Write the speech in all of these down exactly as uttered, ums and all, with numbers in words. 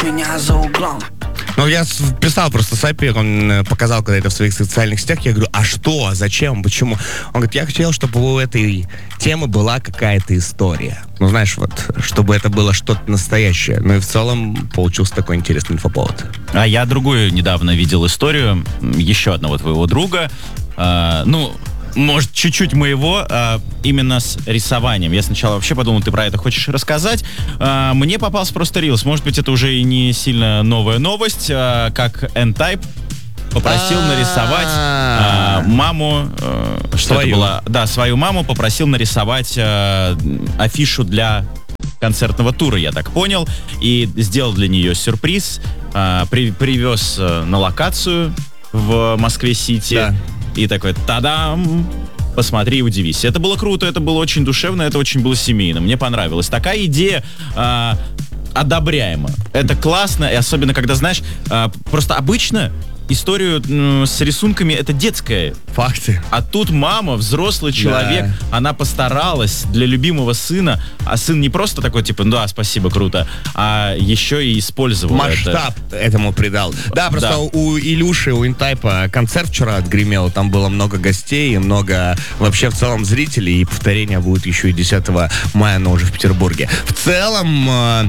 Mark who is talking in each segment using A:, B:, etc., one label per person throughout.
A: меня за углом.
B: Ну, я писал просто Сапи, он показал когда это в своих социальных сетях, я говорю, а что, зачем, почему? Он говорит, я хотел, чтобы у этой темы была какая-то история. Ну, знаешь, вот, чтобы это было что-то настоящее. Ну и в целом получился такой интересный инфоповод.
C: А я другую недавно видел историю еще одного твоего друга. А, ну, может, чуть-чуть моего, а, именно с рисованием. Я сначала вообще подумал, ты про это хочешь рассказать. А, мне попался просто рилс. Может быть, это уже и не сильно новая новость, а, как N-Type попросил нарисовать а, маму, а, что это было? Да, свою маму попросил нарисовать а, афишу для концертного тура, я так понял, и сделал для нее сюрприз, а, при, привез а, на локацию в Москве-Сити.
B: Да.
C: И такой, тадам, посмотри и удивись. Это было круто, это было очень душевно, это очень было семейно. Мне понравилось. Такая идея а, одобряема. Это классно, и особенно, когда, знаешь, а, просто обычно историю м, с рисунками это детская.
B: Факты.
C: А тут мама, взрослый человек,
B: Да.
C: она постаралась для любимого сына, а сын не просто такой, типа, да, спасибо, круто, а еще и использовал
B: Масштаб
C: это.
B: этому придал. Да, просто
C: Да.
B: у Илюши, у N-Type концерт вчера отгремел, там было много гостей, много вообще в целом зрителей, и повторение будет еще и десятого мая, но уже в Петербурге. В целом... э,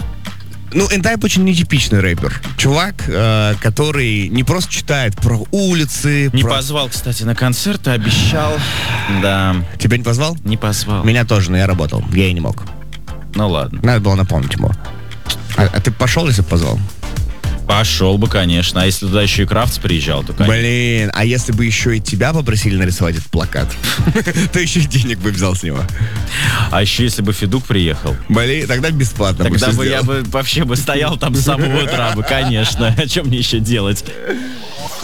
B: Ну, N-Type очень нетипичный рэпер. Чувак, э, который не просто читает про улицы.
C: Не
B: про...
C: позвал, кстати, на концерт, а обещал. Да,
B: Тебя не позвал?
C: не позвал.
B: Меня тоже, но я работал. Я и не мог.
C: Ну ладно.
B: Надо было напомнить ему. А, а ты пошел, если бы позвал?
C: Пошел бы, конечно. А если туда еще и Крафтс приезжал, то, конечно.
B: Блин, а если бы еще и тебя попросили нарисовать этот плакат, то еще и денег бы взял с него.
C: А еще если бы Федук приехал,
B: Блин, тогда бесплатно бы
C: тогда
B: всё
C: бы я
B: сделал.
C: бы вообще бы стоял там с самого утра бы, конечно. О чем мне еще делать?